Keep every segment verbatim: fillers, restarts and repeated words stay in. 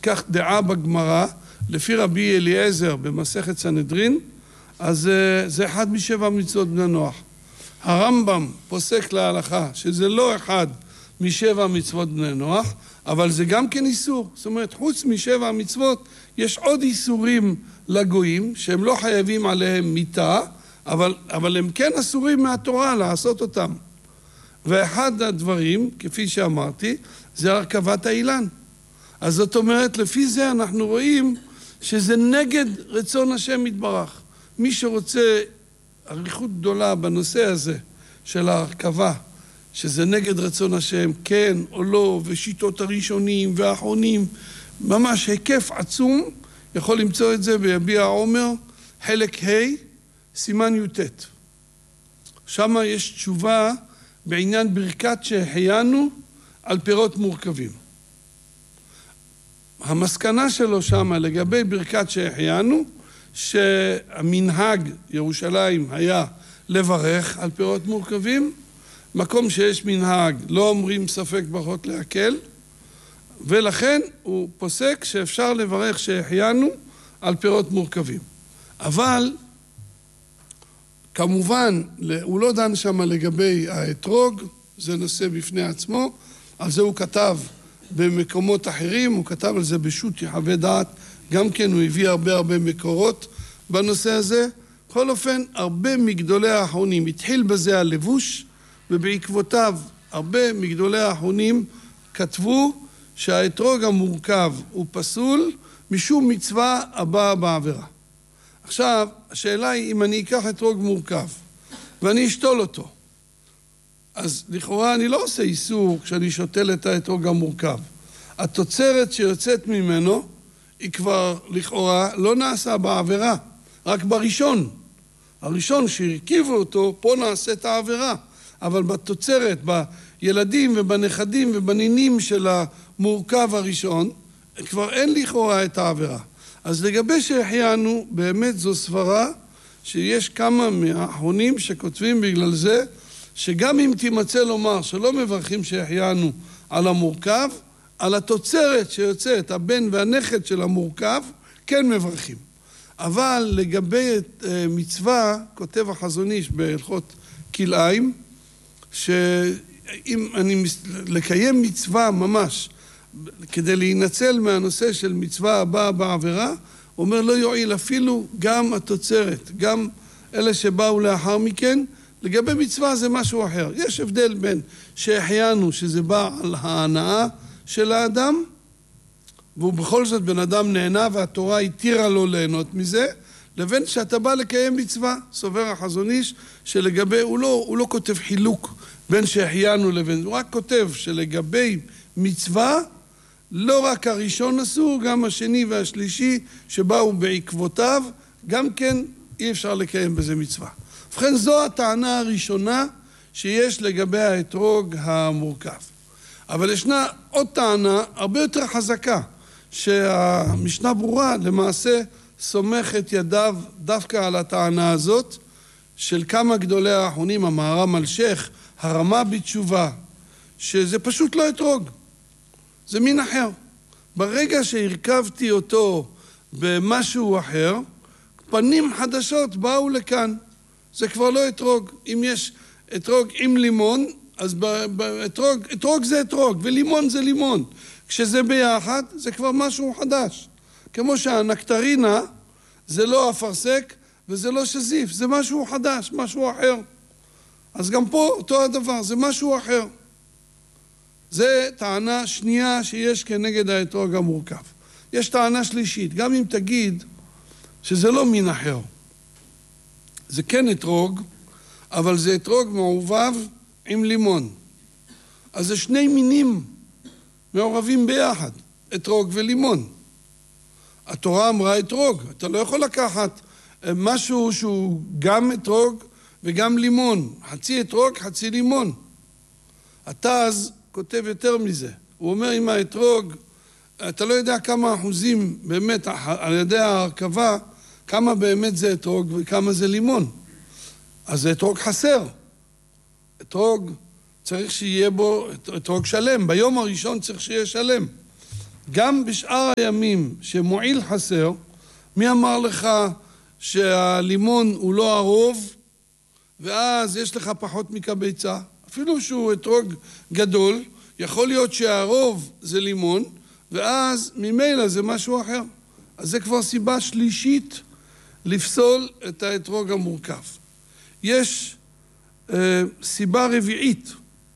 כך דעה בגמרא, לפי רבי אליעזר במסכת סנהדרין, אז זה אחד משבע מצוות בני נוח. הרמב"ם פוסק להלכה שזה לא אחד משבע מצוות בני נוח, אבל זה גם כן איסור. זאת אומרת, חוץ משבע מצוות, יש עוד איסורים לגויים, שהם לא חייבים עליהם מיתה, אבל, אבל הם כן אסורים מהתורה לעשות אותם. ואחד הדברים, כפי שאמרתי, זה הרכבת האילן. אז זאת אומרת, לפי זה אנחנו רואים שזה נגד רצון השם יתברך. מי שרוצה אריכות גדולה בנושא הזה של ההרכבה, שזה נגד רצון השם, כן או לא, ושיטות הראשונים והאחרונים, ממש היקף עצום, יכול למצוא את זה ביביע העומר, חלק ה' סימן י"ט. שם יש תשובה בעניין ברכת שהחיינו על פירות מורכבים. המסקנה שלו שם לגבי ברכת שהחיינו, שהמנהג ירושלים היה לברך על פירות מורכבים, מקום שיש מנהג לא אומרים ספק ברכות להקל, ולכן הוא פוסק שאפשר לברך שהחיינו על פירות מורכבים. אבל כמובן הוא לא דן שם לגבי האתרוג, זה נושא בפני עצמו, על זה הוא כתב במקומות אחרים, הוא כתב על זה בשו"ת יחווה דעת, גם כן הוא הביא הרבה הרבה מקורות בנושא הזה. בכל אופן, הרבה מגדולי האחרונים, התחיל בזה הלבוש, ובעקבותיו הרבה מגדולי האחרונים כתבו שהאתרוג המורכב הוא פסול משום מצווה הבאה בעבירה. עכשיו, השאלה היא, אם אני אקח אתרוג מורכב ואני אשתול אותו, אז לכאורה אני לא עושה איסור כשאני שותל את האתרוג המורכב. התוצרת שיוצאת ממנו היא כבר לכאורה לא נעשה בעבירה, רק בראשון. הראשון שהרכיבו אותו, פה נעשה את העבירה. אבל בתוצרת, בילדים ובנכדים ובנינים של המורכב הראשון, כבר אין לכאורה את העבירה. אז לגבי שהחיינו, באמת זו סברה שיש כמה מהאחרונים שכותבים בגלל זה, שגם אם תימצא לומר שלא מברכים שהחיינו על המורכב, על התוצרת שיוצאת, הבן והנכד של המורכב, כן מברכים. אבל לגבי מצווה, כותב החזון איש בהלכות כלאיים, שאם אני לקיים מצווה ממש, כדי להינצל מהנושא של מצווה הבאה בעבירה, אומר לא יועיל אפילו גם התוצרת, גם אלה שבאו לאחר מכן, לגבי מצווה זה משהו אחר. יש הבדל בין שהחיינו, שזה בא על ההנאה של האדם, והוא בכל זאת בן אדם נהנה והתורה התירה לו ליהנות מזה, לבין שאתה בא לקיים מצווה. סובר החזון איש שלגבי, הוא לא, הוא לא כותב חילוק בין שהחיינו לבין, הוא רק כותב שלגבי מצווה, לא רק הראשון אסור, גם השני והשלישי שבאו בעקבותיו, גם כן אי אפשר לקיים בזה מצווה. ובכן זו הטענה הראשונה שיש לגבי האתרוג המורכב. אבל ישנה עוד טענה הרבה יותר חזקה, שהמשנה ברורה למעשה סומך את ידיו דווקא על הטענה הזאת, של כמה גדולי האחרונים, המהר"ם אלשיך, הרמה בתשובה, שזה פשוט לא אתרוג, זה מין אחר. ברגע שהרכבתי אותו במשהו אחר, פנים חדשות באו לכאן, זה כבר לא אתרוג. אם יש אתרוג עם לימון, אז באתרוג, אתרוג זה אתרוג, ולימון זה לימון. כשזה ביחד, זה כבר משהו חדש. כמו שהנקטרינה, זה לא אפרסק, וזה לא שזיף, זה משהו חדש, משהו אחר. אז גם פה אותו הדבר, זה משהו אחר. זה טענה שנייה שיש כנגד האתרוג המורכב. יש טענה שלישית, גם אם תגיד שזה לא מין אחר. זה כן אתרוג, אבל זה אתרוג מעובב עם לימון. אז זה שני מינים מעורבים ביחד, אתרוג ולימון. התורה אמרה אתרוג, אתה לא יכול לקחת משהו שהוא גם אתרוג וגם לימון, חצי אתרוג, חצי לימון. אתה אז כותב יותר מזה, הוא אומר עם האתרוג, אתה לא יודע כמה אחוזים באמת על ידי ההרכבה, כמה באמת זה אתרוג וכמה זה לימון. אז זה אתרוג חסר. אתרוג צריך שיהיה בו אתרוג שלם, ביום הראשון צריך שיהיה שלם. גם בשאר הימים שמועיל חסר, מי אמר לך שהלימון הוא לא הרוב, ואז יש לך פחות מקביצה? אפילו שהוא אתרוג גדול, יכול להיות שהרוב זה לימון, ואז ממילא זה משהו אחר. אז זה כבר סיבה שלישית לפסול את האתרוג המורכב. יש אה, סיבה רביעית.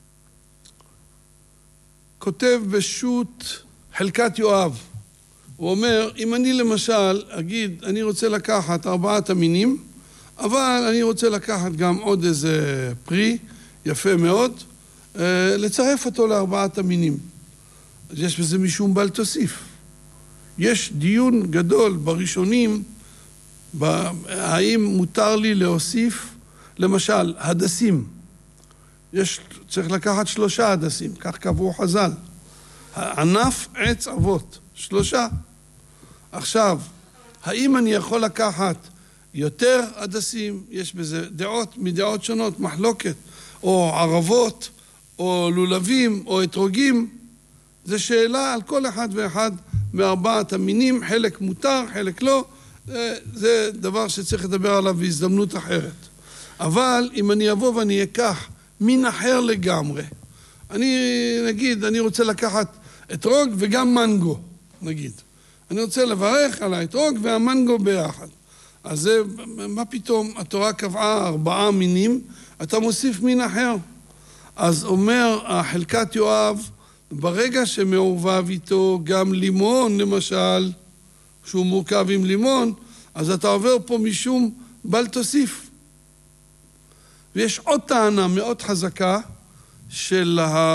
כותב בשו"ת חלקת יואב. הוא אומר, אם אני למשל אגיד, אני רוצה לקחת ארבעת המינים, אבל אני רוצה לקחת גם עוד איזה פרי יפה מאוד, אה, לצרף אותו לארבעת המינים. אז יש בזה משום בל תוסיף. יש דיון גדול בראשונים, האם מותר לי להוסיף, למשל, הדסים. יש, צריך לקחת שלושה הדסים, כך קבעו חז"ל. ענף עץ אבות, שלושה. עכשיו, האם אני יכול לקחת יותר הדסים? יש בזה דעות, מדעות שונות, מחלוקת, או ערבות, או לולבים, או אתרוגים. זו שאלה על כל אחד ואחד מארבעת המינים, חלק מותר, חלק לא. זה דבר שצריך לדבר עליו בהזדמנות אחרת. אבל אם אני אבוא ואני אקח מין אחר לגמרי, אני נגיד, אני רוצה לקחת אתרוג וגם מנגו, נגיד. אני רוצה לברך על האתרוג והמנגו ביחד. אז זה, מה פתאום? התורה קבעה ארבעה מינים, אתה מוסיף מין אחר. אז אומר החלקת יואב, ברגע שמעורבב איתו גם לימון, למשל, שהוא מורכב עם לימון, אז אתה עובר פה משום בל תוסיף. ויש עוד טענה מאוד חזקה של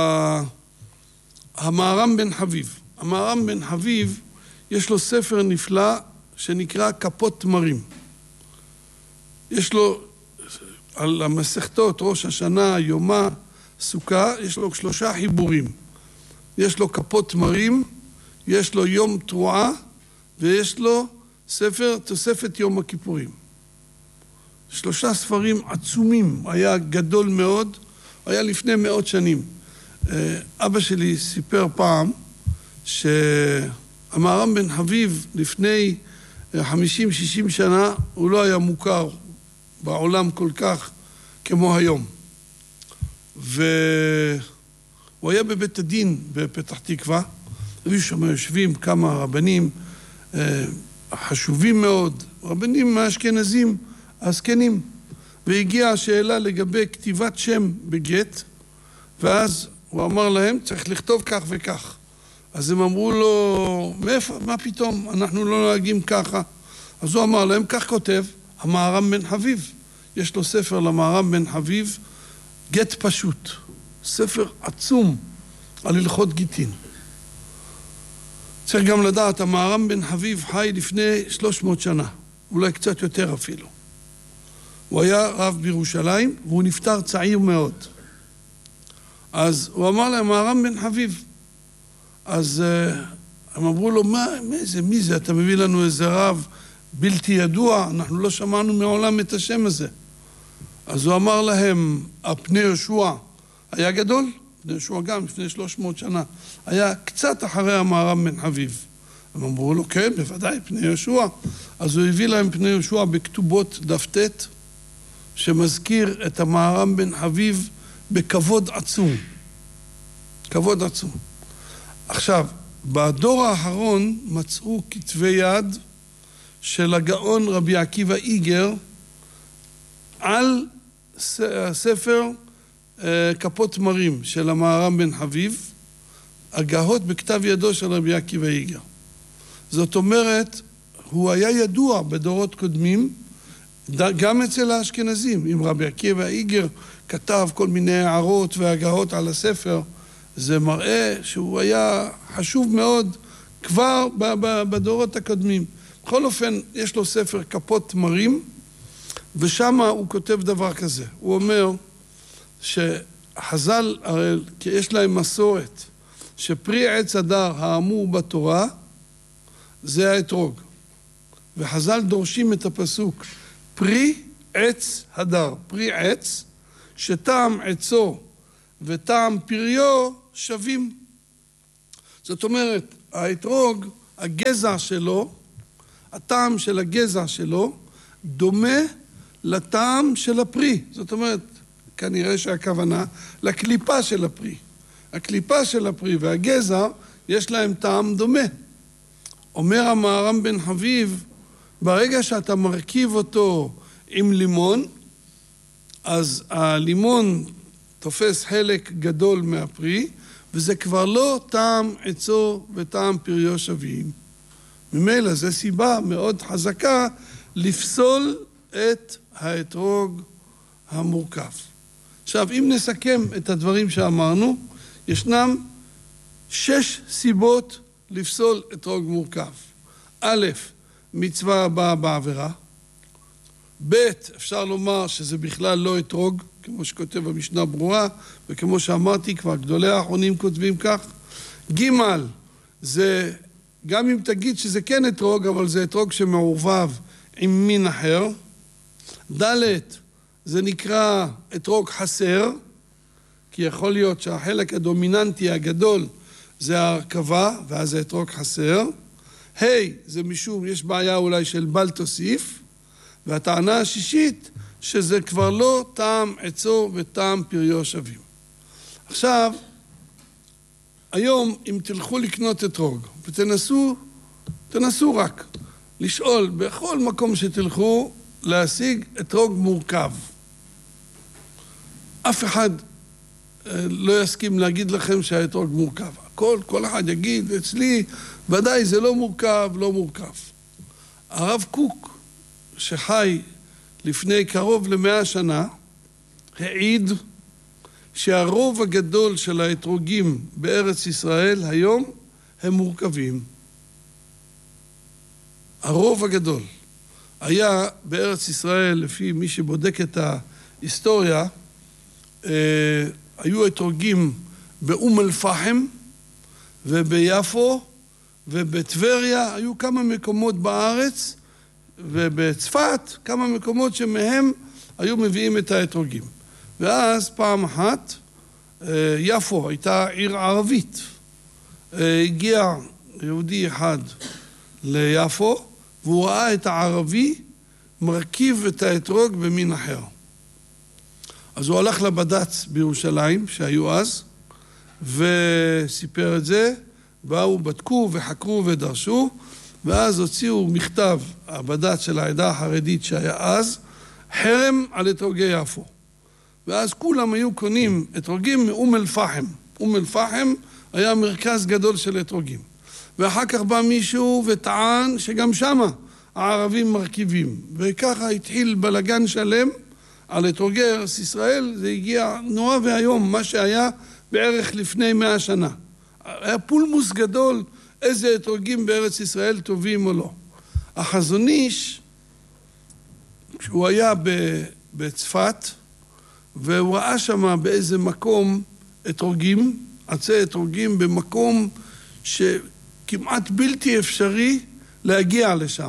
המהר"ם בן חביב. המהר"ם בן חביב, יש לו ספר נפלא שנקרא כפות תמרים. יש לו, על המסכתות, ראש השנה, יומה, סוכה, יש לו שלושה חיבורים. יש לו כפות תמרים, יש לו יום תרועה, ויש לו ספר תוספת יום הכיפורים. שלושה ספרים עצומים, היה גדול מאוד, היה לפני מאות שנים. אבא שלי סיפר פעם שהמהר"ם בן חביב לפני חמישים שישים שנה הוא לא היה מוכר בעולם כל כך כמו היום. והוא היה בבית הדין בפתח תקווה, היו שם יושבים כמה רבנים חשובים מאוד, רבנים מהאשכנזים, הזקנים, והגיעה השאלה לגבי כתיבת שם בגט, ואז הוא אמר להם, צריך לכתוב כך וכך. אז הם אמרו לו, מאיפה, מה פתאום, אנחנו לא נוהגים ככה. אז הוא אמר להם, כך כותב המהר"ם בן חביב. יש לו ספר למהר"ם בן חביב, גט פשוט, ספר עצום על הלכות גיטין. צריך גם לדעת, המהר"ם בן חביב חי לפני שלוש מאות שנה, אולי קצת יותר אפילו. הוא היה רב בירושלים, והוא נפטר צעיר מאוד. אז הוא אמר להם, מהר"ם בן חביב. אז uh, הם אמרו לו, מה, מי זה, מי זה? אתה מביא לנו איזה רב בלתי ידוע, אנחנו לא שמענו מעולם את השם הזה. אז הוא אמר להם, הפני יהושע היה גדול, פני יהושע גם לפני שלוש מאות שנה, היה קצת אחרי המהר"ם בן חביב. הם אמרו לו, כן, בוודאי, פני יהושע. אז הוא הביא להם פני יהושע בכתובות דף ט', שמזכיר את המהר"ם בן חביב בכבוד עצום. כבוד עצום. עכשיו, בדור האחרון מצאו כתבי יד של הגאון רבי עקיבא איגר על ספר כפות תמרים של המהר"ם בן חביב, הגהות בכתב ידו של רבי עקיבא איגר. זאת אומרת, הוא היה ידוע בדורות קודמים, גם אצל האשכנזים. אם רבי עקיבא איגר כתב כל מיני הערות והגהות על הספר, זה מראה שהוא היה חשוב מאוד כבר בדורות הקודמים. בכל אופן, יש לו ספר כפות תמרים, ושם הוא כותב דבר כזה. הוא אומר שחז"ל, הרי יש להם מסורת, שפרי עץ הדר האמור בתורה, זה האתרוג. וחז"ל דורשים את הפסוק, פרי עץ הדר, פרי עץ, שטעם עצו וטעם פריו שווים. זאת אומרת, האתרוג, הגזע שלו, הטעם של הגזע שלו, דומה לטעם של הפרי. זאת אומרת, כנראה שהכוונה לקליפה של הפרי. הקליפה של הפרי והגזע, יש להם טעם דומה. אומר המהר"ם בן חביב, ברגע שאתה מרכיב אותו עם לימון, אז הלימון תופס חלק גדול מהפרי, וזה כבר לא טעם עצו וטעם פריו שווים. ממילא זו סיבה מאוד חזקה לפסול את האתרוג המורכב. עכשיו, אם נסכם את הדברים שאמרנו, ישנם שש סיבות לפסול אתרוג מורכב. א', מצווה הבאה בעבירה. ב', אפשר לומר שזה בכלל לא אתרוג, כמו שכותב במשנה ברורה, וכמו שאמרתי, כבר גדולי האחרונים כותבים כך. ג', זה, גם אם תגיד שזה כן אתרוג, אבל זה אתרוג שמעורבב עם מין אחר. ד', זה נקרא אתרוג חסר, כי יכול להיות שהחלק הדומיננטי הגדול זה ההרכבה, ואז זה אתרוג חסר. ה', זה משום, יש בעיה אולי של בל תוסיף, והטענה השישית, שזה כבר לא טעם עצו וטעם פריו שווים. עכשיו, היום אם תלכו לקנות אתרוג, ותנסו, תנסו רק לשאול בכל מקום שתלכו להשיג אתרוג מורכב. אף אחד לא יסכים להגיד לכם שהאתרוג מורכב. כל, כל אחד יגיד, אצלי ודאי זה לא מורכב, לא מורכב. הרב קוק, שחי לפני קרוב למאה שנה, העיד שהרוב הגדול של האתרוגים בארץ ישראל היום הם מורכבים. הרוב הגדול. היה בארץ ישראל, לפי מי שבודק את ההיסטוריה, אה, היו אתרוגים באום אל-פחם וביפו ובטבריה, היו כמה מקומות בארץ, ובצפת כמה מקומות שמהם היו מביאים את האתרוגים. ואז פעם אחת יפו הייתה עיר ערבית. הגיע יהודי אחד ליפו והוא ראה את הערבי מרכיב את האתרוג במין אחר. אז הוא הלך לבד"ץ בירושלים שהיו אז וסיפר את זה, באו, בדקו וחקרו ודרשו, ואז הוציאו מכתב, הבד"ץ של העדה החרדית שהיה אז, חרם על אתרוגי יפו. ואז כולם היו קונים אתרוגים מאום אל-פחם. אום אל-פחם היה מרכז גדול של אתרוגים. ואחר כך בא מישהו וטען שגם שמה הערבים מרכיבים. וככה התחיל בלגן שלם על אתרוגי ארץ ישראל. זה הגיע נורא והיום, מה שהיה בערך לפני מאה שנה. היה פולמוס גדול איזה אתרוגים בארץ ישראל טובים או לא. החזון איש, כשהוא היה בצפת, והוא ראה שם באיזה מקום אתרוגים, עצי אתרוגים במקום שכמעט בלתי אפשרי להגיע לשם.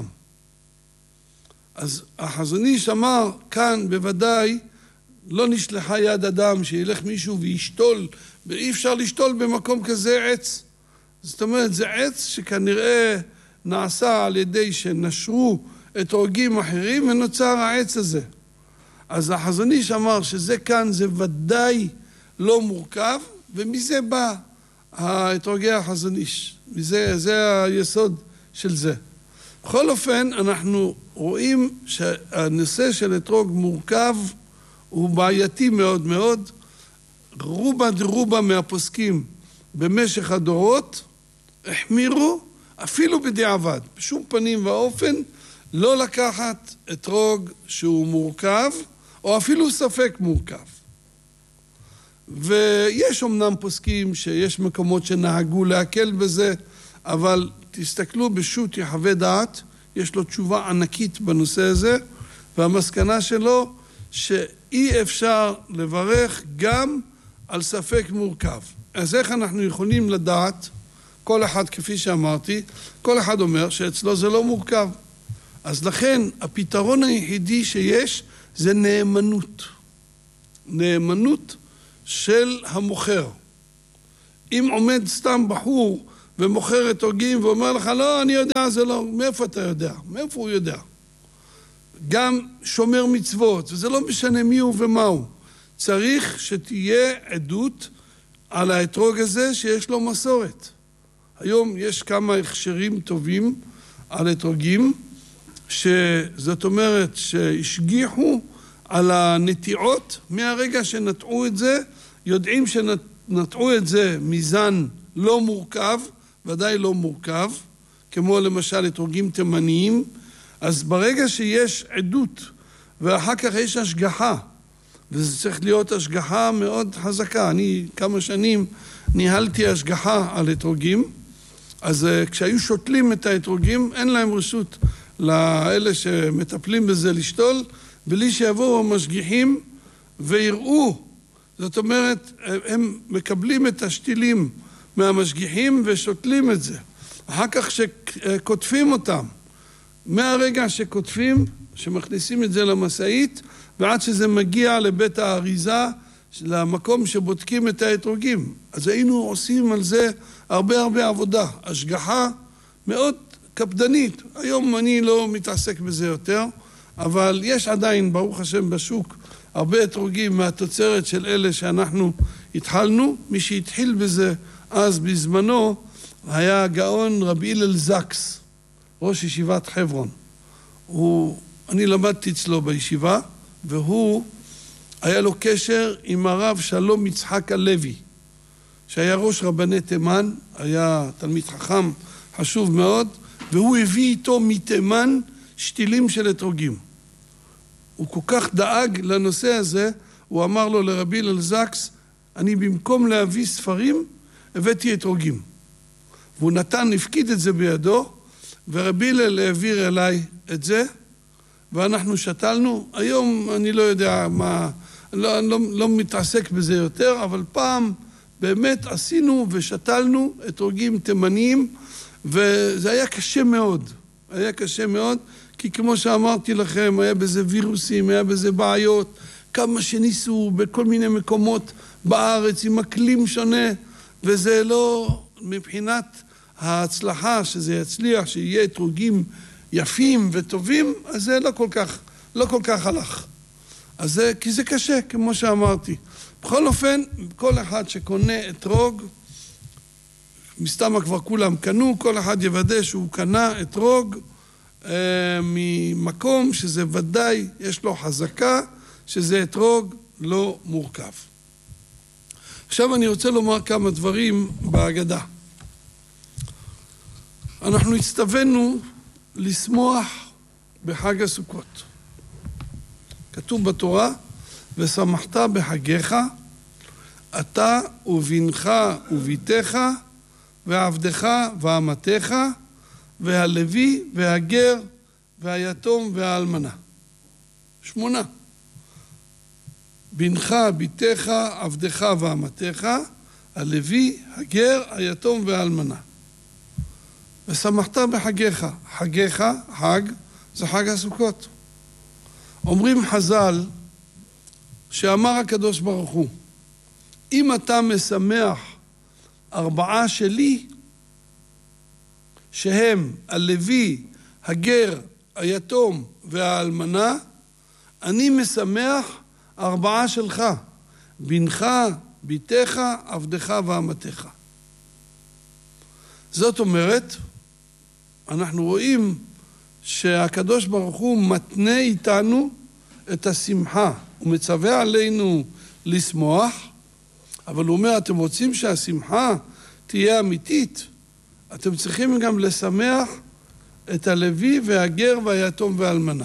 אז החזון איש אמר, כאן בוודאי לא נשלחה יד אדם שילך מישהו וישתול, ואי אפשר לשתול במקום כזה עץ. זאת אומרת, זה עץ שכנראה נעשה על ידי שנשרו אתרוגים אחרים ונוצר העץ הזה. אז החזון איש אמר שזה כאן זה ודאי לא מורכב, ומזה בא האתרוגי החזון איש. מזה, זה היסוד של זה. בכל אופן, אנחנו רואים שהנושא של אתרוג מורכב הוא בעייתי מאוד מאוד. רובה דרובה מהפוסקים במשך הדורות החמירו אפילו בדיעבד. בשום פנים ואופן לא לקחת אתרוג שהוא מורכב, או אפילו ספק מורכב. ויש אמנם פוסקים שיש מקומות שנהגו להקל בזה, אבל תסתכלו בשו"ת יחווה דעת, יש לו תשובה ענקית בנושא הזה, והמסקנה שלו שאי אפשר לברך גם על ספק מורכב. אז איך אנחנו יכולים לדעת, כל אחד כפי שאמרתי, כל אחד אומר שאצלו זה לא מורכב. אז לכן הפתרון היחידי שיש זה נאמנות. נאמנות של המוכר. אם עומד סתם בחור ומוכר אתרוגים ואומר לך, לא, אני יודע, זה לא, מאיפה אתה יודע? מאיפה הוא יודע? גם שומר מצוות, וזה לא משנה מי הוא ומה הוא. צריך שתהיה עדות על האתרוג הזה שיש לו מסורת. היום יש כמה הכשרים טובים על אתרוגים, שזאת אומרת שהשגיחו על הנטיעות מהרגע שנטעו את זה, יודעים שנטעו את זה מזן לא מורכב, ודאי לא מורכב, כמו למשל אתרוגים תימניים, אז ברגע שיש עדות ואחר כך יש השגחה, וזה צריך להיות השגחה מאוד חזקה. אני כמה שנים ניהלתי השגחה על אתרוגים, אז כשהיו שותלים את האתרוגים, אין להם רשות לאלה שמטפלים בזה לשתול, בלי שיבואו המשגיחים ויראו. זאת אומרת, הם מקבלים את השתילים מהמשגיחים ושותלים את זה. אחר כך שכותפים אותם, מהרגע שכותפים, שמכניסים את זה למשאית, ועד שזה מגיע לבית האריזה, למקום שבודקים את האתרוגים. אז היינו עושים על זה הרבה הרבה עבודה. השגחה מאוד קפדנית. היום אני לא מתעסק בזה יותר, אבל יש עדיין, ברוך השם, בשוק, הרבה אתרוגים מהתוצרת של אלה שאנחנו התחלנו. מי שהתחיל בזה אז בזמנו, היה הגאון רבי הלל זקס, ראש ישיבת חברון. הוא, אני למדתי אצלו בישיבה, והוא, היה לו קשר עם הרב שלום יצחק הלוי, שהיה ראש רבני תימן, היה תלמיד חכם חשוב מאוד, והוא הביא איתו מתימן שתילים של אתרוגים. הוא כל כך דאג לנושא הזה, הוא אמר לו לרבי הלל זקס, אני במקום להביא ספרים, הבאתי אתרוגים. והוא נתן, הפקיד את זה בידו, ורבי הלל העביר אליי את זה, ואנחנו שתלנו. היום אני לא יודע מה, לא, לא, לא מתעסק בזה יותר, אבל פעם באמת עשינו ושתלנו אתרוגים תימניים, וזה היה קשה מאוד. היה קשה מאוד, כי כמו שאמרתי לכם, היה בזה וירוסים, היה בזה בעיות, כמה שניסו בכל מיני מקומות בארץ עם אקלים שונה, וזה לא, מבחינת ההצלחה שזה יצליח, שיהיה אתרוגים יפים וטובים, אז זה לא כל כך, לא כל כך הלך. אז זה, כי זה קשה, כמו שאמרתי. בכל אופן, כל אחד שקונה אתרוג, מסתמה כבר כולם קנו, כל אחד יוודא שהוא קנה אתרוג אה, ממקום שזה ודאי, יש לו חזקה, שזה אתרוג לא מורכב. עכשיו אני רוצה לומר כמה דברים בהגדה. אנחנו הצטווינו לשמוח בחג הסוכות. כתוב בתורה, ושמחת בחגיך, אתה ובנך וביתך, ועבדך ואמתך, והלוי והגר, והיתום והאלמנה. שמונה. בנך, ביתך, עבדך ואמתך, הלוי, הגר, היתום והאלמנה. ושמחת בחגיך. חגיך, חג, זה חג הסוכות. אומרים חז"ל, שאמר הקדוש ברוך הוא, אם אתה משמח ארבעה שלי, שהם הלוי, הגר, היתום והאלמנה, אני משמח ארבעה שלך, בנך, ביתך, עבדך ואמתך. זאת אומרת, אנחנו רואים שהקדוש ברוך הוא מתנה איתנו את השמחה. הוא מצווה עלינו לשמוח, אבל הוא אומר, אתם רוצים שהשמחה תהיה אמיתית, אתם צריכים גם לשמח את הלוי והגר והיתום והאלמנה.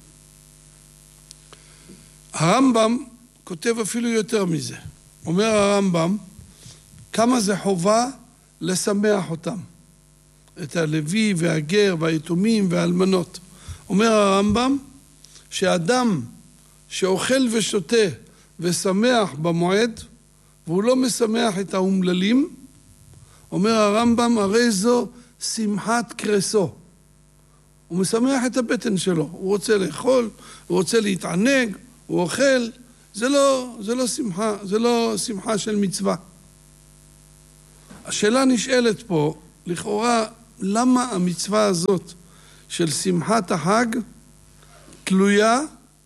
הרמב"ם כותב אפילו יותר מזה. אומר הרמב"ם, כמה זה חובה לשמח אותם. את הלוי והגר והיתומים והאלמנות. אומר הרמב"ם, שאדם שאוכל ושותה ושמח במועד, והוא לא משמח את האומללים, אומר הרמב"ם, הרי זו שמחת קרסו. הוא משמח את הבטן שלו, הוא רוצה לאכול, הוא רוצה להתענג, הוא אוכל, זה לא, זה לא שמחה, זה לא שמחה של מצווה. השאלה נשאלת פה, לכאורה, למה המצווה הזאת של שמחת החג תלויה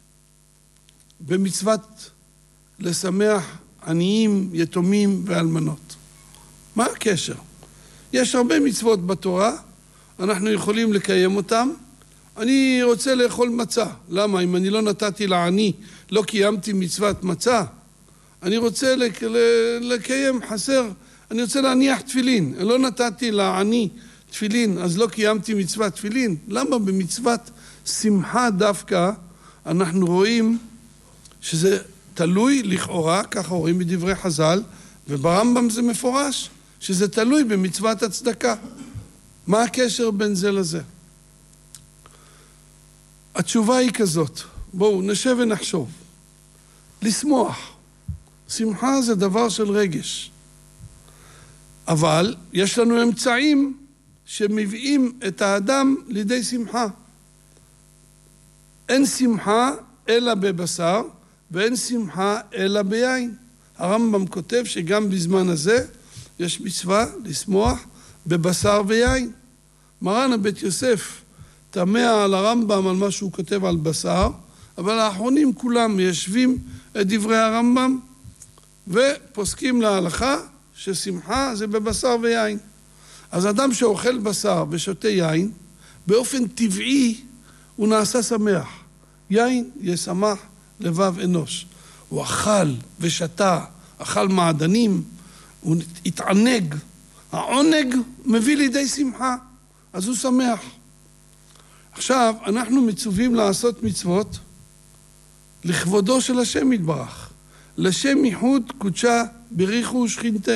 במצוות לשמח עניים, יתומים ואלמנות? מה הקשר? יש הרבה מצוות בתורה, אנחנו יכולים לקיים אותם. אני רוצה לאכול מצה. למה? אם אני לא נתתי לעני, לא קיימתי מצוות מצה. אני רוצה לק... לקיים חסר, אני רוצה להניח תפילין. אני לא נתתי לעני תפילין, אז לא קיימתי מצוות תפילין. למה במצוות שמחה דווקא אנחנו רואים שזה תלוי לכאורה, ככה רואים בדברי חז"ל, וברמב"ם זה מפורש, שזה תלוי במצוות הצדקה. מה הקשר בין זה לזה? התשובה היא כזאת, בואו נשב ונחשוב. לשמוח. שמחה זה דבר של רגש. אבל יש לנו אמצעים שמביאים את האדם לידי שמחה. אין שמחה אלא בבשר, ואין שמחה אלא ביין. הרמב"ם כותב שגם בזמן הזה יש מצווה לשמוח בבשר ויין. מרן הבית יוסף תמה על הרמב"ם על מה שהוא כותב על בשר, אבל האחרונים כולם מיישבים את דברי הרמב"ם ופוסקים להלכה ששמחה זה בבשר ויין. אז אדם שאוכל בשר ושותה יין, באופן טבעי הוא נעשה שמח. יין ישמח לבב אנוש. הוא אכל ושתה, אכל מעדנים, הוא התענג. העונג מביא לידי שמחה, אז הוא שמח. עכשיו, אנחנו מצווים לעשות מצוות לכבודו של השם יתברך. לשם ייחוד קודשה בריחו ושכינתה.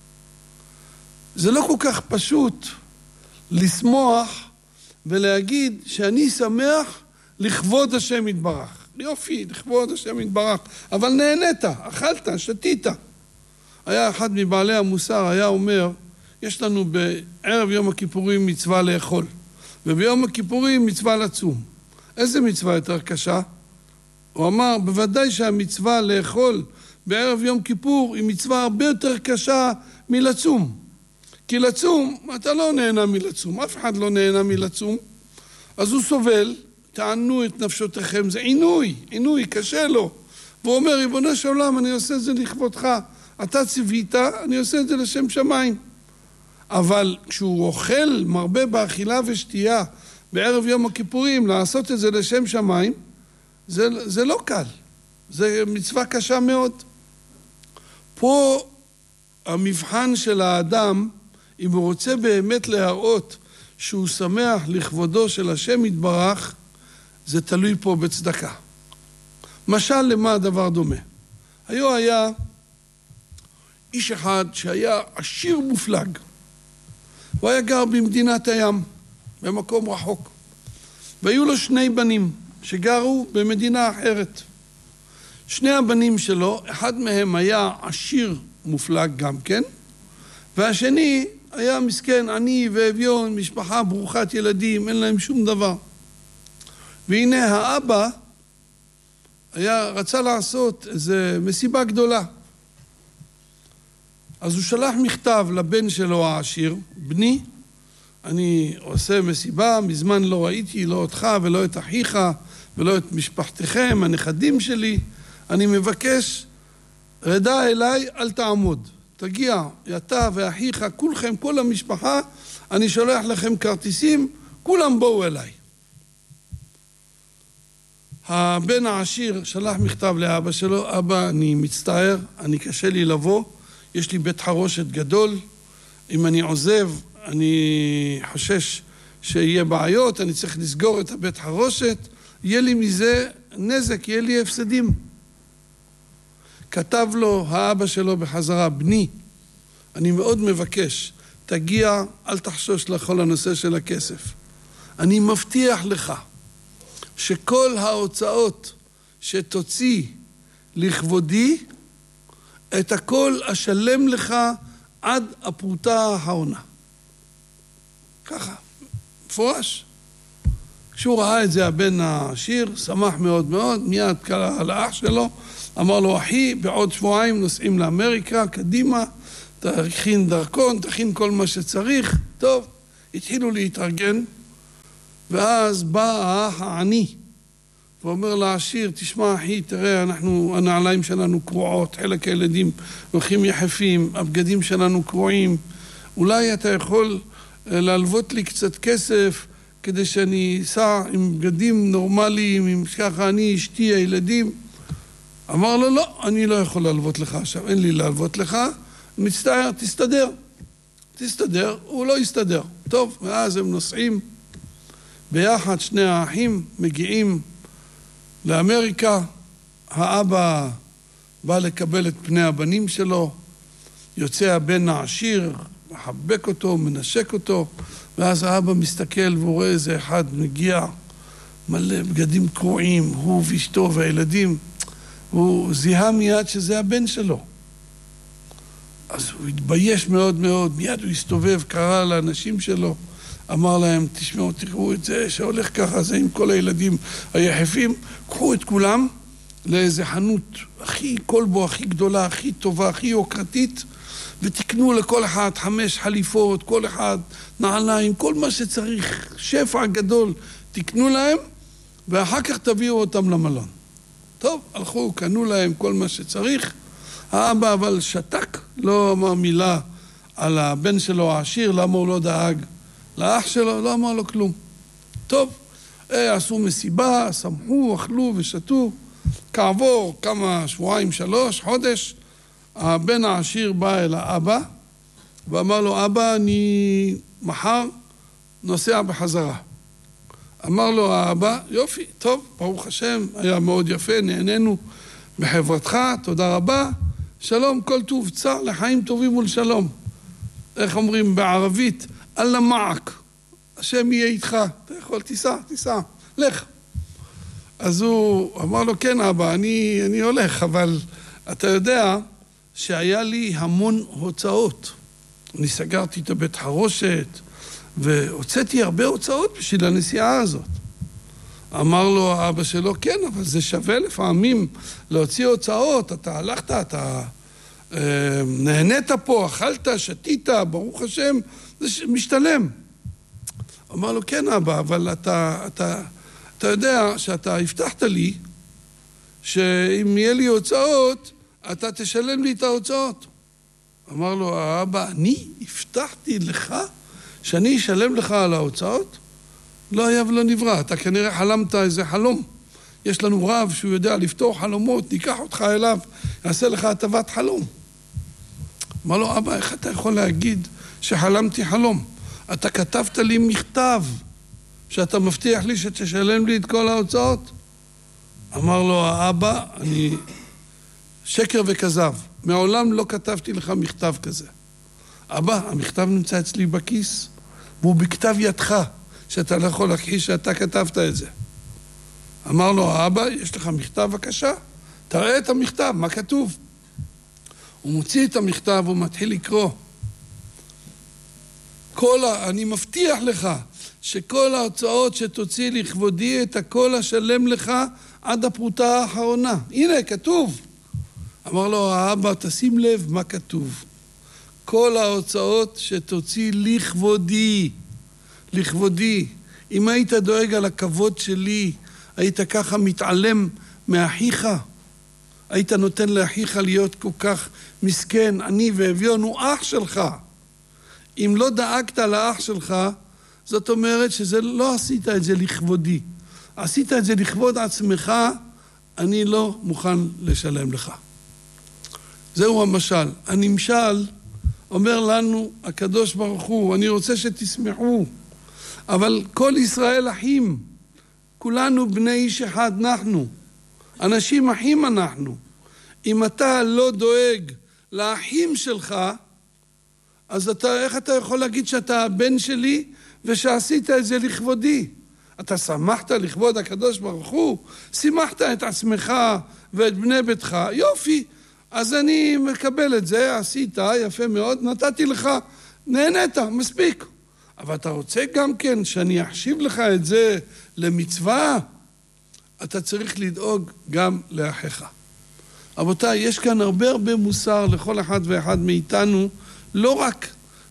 זה לא כל כך פשוט לשמוח ולהגיד שאני שמח לכבוד השם יתברך. יופי, לכבוד השם יתברך. אבל נהנית, אכלת, שתית. היה אחד מבעלי המוסר, היה אומר, יש לנו בערב יום הכיפורים מצווה לאכול, וביום הכיפורים מצווה לצום. איזה מצווה יותר קשה? הוא אמר, בוודאי שהמצווה לאכול בערב יום כיפור היא מצווה הרבה יותר קשה מלצום. כי לצום, אתה לא נהנה מלצום, אף אחד לא נהנה מלצום. אז הוא סובל, תענו את נפשותיכם, זה עינוי, עינוי, קשה לו. והוא אומר, ריבונו של עולם, אני עושה את זה לכבודך. אתה ציווית, אני עושה את זה לשם שמיים. אבל כשהוא אוכל מרבה באכילה ושתייה בערב יום הכיפורים, לעשות את זה לשם שמיים, זה, זה לא קל. זה מצווה קשה מאוד. פה המבחן של האדם, אם הוא רוצה באמת להראות שהוא שמח לכבודו של השם יתברך, זה תלוי פה בצדקה. משל למה הדבר דומה? היו היה איש אחד שהיה עשיר מופלג. הוא היה גר במדינת הים, במקום רחוק. והיו לו שני בנים שגרו במדינה אחרת. שני הבנים שלו, אחד מהם היה עשיר מופלג גם כן, והשני היה מסכן, עני ואביון, משפחה ברוכת ילדים, אין להם שום דבר. והנה האבא היה, רצה לעשות איזו מסיבה גדולה. אז הוא שלח מכתב לבן שלו העשיר, בני, אני עושה מסיבה, מזמן לא ראיתי לא אותך ולא את אחיך ולא את משפחתכם, הנכדים שלי, אני מבקש, רדה אליי, אל תעמוד. תגיע, אתה ואחיך, כולכם, כל המשפחה, אני שולח לכם כרטיסים, כולם בואו אליי. הבן העשיר שלח מכתב לאבא שלו, אבא, אני מצטער, אני קשה לי לבוא, יש לי בית חרושת גדול, אם אני עוזב, אני חושש שיהיה בעיות, אני צריך לסגור את הבית חרושת, יהיה לי מזה נזק, יהיה לי הפסדים. כתב לו האבא שלו בחזרה, בני, אני מאוד מבקש, תגיע, אל תחשוש לכל הנושא של הכסף. אני מבטיח לך שכל ההוצאות שתוציא לכבודי, את הכל אשלם לך עד הפרוטה האחרונה. ככה, מפורש. כשהוא ראה את זה הבן העשיר, שמח מאוד מאוד, מיד קרא על האח שלו, אמר לו, אחי, בעוד שבועיים נוסעים לאמריקה, קדימה, תכין דרכון, תכין כל מה שצריך. טוב, התחילו להתארגן, ואז בא האח העני, ואומר לעשיר, תשמע אחי, תראה, אנחנו, הנעליים שלנו קרועות, חלק הילדים הולכים יחפים, הבגדים שלנו קרועים, אולי אתה יכול להלוות לי קצת כסף, כדי שאני אסע עם בגדים נורמליים, עם ככה אני, אשתי, הילדים. אמר לו, לא, אני לא יכול להלוות לך עכשיו, אין לי להלוות לך, מצטער, תסתדר, תסתדר, הוא לא יסתדר. טוב, ואז הם נוסעים ביחד, שני האחים מגיעים לאמריקה, האבא בא לקבל את פני הבנים שלו, יוצא הבן העשיר, מחבק אותו, מנשק אותו, ואז האבא מסתכל והוא רואה איזה אחד מגיע, מלא בגדים קרועים, הוא ואשתו והילדים, הוא זיהה מיד שזה הבן שלו. אז הוא התבייש מאוד מאוד, מיד הוא הסתובב, קרא לאנשים שלו, אמר להם, תשמעו, תראו את זה שהולך ככה, זה עם כל הילדים היחפים, קחו את כולם לאיזה חנות הכי, כלבו הכי גדולה, הכי טובה, הכי יוקרתית, ותקנו לכל אחד חמש חליפות, כל אחד נעליים, כל מה שצריך, שפע גדול, תקנו להם, ואחר כך תביאו אותם למלון. טוב, הלכו, קנו להם כל מה שצריך, האבא אבל שתק, לא אמר מילה על הבן שלו העשיר, למה הוא לא דאג לאח שלו, לא אמר לו כלום. טוב, עשו מסיבה, שמחו, אכלו ושתו, כעבור כמה שבועיים, שלוש, חודש, הבן העשיר בא אל האבא, ואמר לו, אבא, אני מחר נוסע בחזרה. אמר לו האבא, יופי, טוב, ברוך השם, היה מאוד יפה, נהנינו בחברתך, תודה רבה, שלום, כל טוב, צר לחיים טובים ולשלום. איך אומרים בערבית? אללה מעק, השם יהיה איתך, אתה יכול, תיסע, תיסע, לך. אז הוא אמר לו, כן אבא, אני, אני הולך, אבל אתה יודע שהיה לי המון הוצאות. אני סגרתי את הבית חרושת, והוצאתי הרבה הוצאות בשביל הנסיעה הזאת. אמר לו האבא שלו, כן, אבל זה שווה לפעמים להוציא הוצאות, אתה הלכת, אתה אה, נהנית פה, אכלת, שתית, ברוך השם, זה משתלם. אמר לו, כן אבא, אבל אתה, אתה, אתה יודע שאתה הבטחת לי, שאם יהיה לי הוצאות, אתה תשלם לי את ההוצאות. אמר לו האבא, אני הבטחתי לך שאני אשלם לך על ההוצאות? לא היה ולא נברא, אתה כנראה חלמת איזה חלום. יש לנו רב שהוא יודע לפתור חלומות, ניקח אותך אליו, יעשה לך הטבת חלום. אמר לו, אבא, איך אתה יכול להגיד שחלמתי חלום? אתה כתבת לי מכתב שאתה מבטיח לי שתשלם לי את כל ההוצאות? אמר לו האבא, אני שקר וכזב, מעולם לא כתבתי לך מכתב כזה. אבא, המכתב נמצא אצלי בכיס, והוא בכתב ידך, שאתה לא יכול להכחיש שאתה כתבת את זה. אמר לו, האבא, יש לך מכתב בבקשה? תראה את המכתב, מה כתוב? הוא מוציא את המכתב, הוא מתחיל לקרוא. כל ה... אני מבטיח לך שכל ההוצאות שתוציא לכבודי, את הכל אשלם לך עד הפרוטה האחרונה. הנה, כתוב. אמר לו, האבא, תשים לב מה כתוב. כל ההוצאות שתוציא לכבודי, לכבודי. אם היית דואג על הכבוד שלי, היית ככה מתעלם מאחיך, היית נותן לאחיך להיות כל כך מסכן, אני ואביון, הוא אח שלך. אם לא דאגת לאח שלך, זאת אומרת שזה לא עשית את זה לכבודי. עשית את זה לכבוד עצמך, אני לא מוכן לשלם לך. זהו המשל. הנמשל אומר לנו הקדוש ברוך הוא, אני רוצה שתשמחו, אבל כל ישראל אחים, כולנו בני איש אחד אנחנו, אנשים אחים אנחנו. אם אתה לא דואג לאחים שלך, אז אתה, איך אתה יכול להגיד שאתה הבן שלי ושעשית את זה לכבודי? אתה שמחת לכבוד הקדוש ברוך הוא, שימחת את עצמך ואת בני ביתך, יופי, אז אני מקבל את זה, עשית, יפה מאוד, נתתי לך, נהנית, מספיק. אבל אתה רוצה גם כן שאני אחשיב לך את זה למצווה, אתה צריך לדאוג גם לאחיך. רבותיי, יש כאן הרבה הרבה מוסר לכל אחד ואחד מאיתנו, לא רק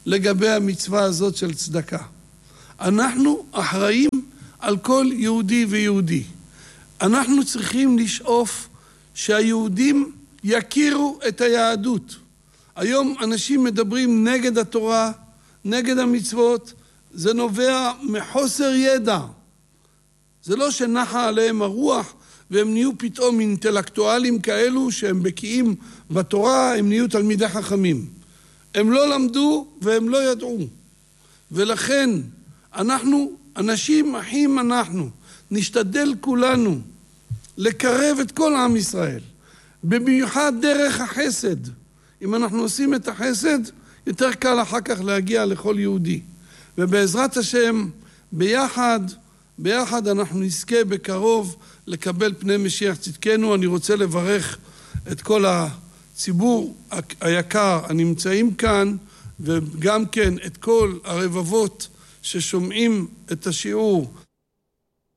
לגבי המצווה הזאת של צדקה. אנחנו אחראים על כל יהודי ויהודי. אנחנו צריכים לשאוף שהיהודים יכירו את היהדות. היום אנשים מדברים נגד התורה, נגד המצוות, זה נובע מחוסר ידע. זה לא שנחה עליהם הרוח והם נהיו פתאום אינטלקטואלים כאלו שהם בקיאים בתורה, הם נהיו תלמידי חכמים. הם לא למדו והם לא ידעו. ולכן אנחנו, אנשים אחים אנחנו, נשתדל כולנו לקרב את כל עם ישראל. במיוחד דרך החסד. אם אנחנו עושים את החסד, יותר קל אחר כך להגיע לכל יהודי. ובעזרת השם, ביחד, ביחד אנחנו נזכה בקרוב לקבל פני משיח צדקנו. אני רוצה לברך את כל הציבור היקר הנמצאים כאן, וגם כן את כל הרבבות ששומעים את השיעור